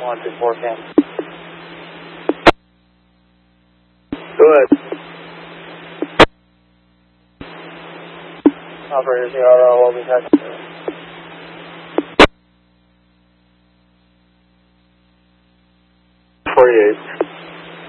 124 cam. Go ahead. Operator 0, will be touching. 48.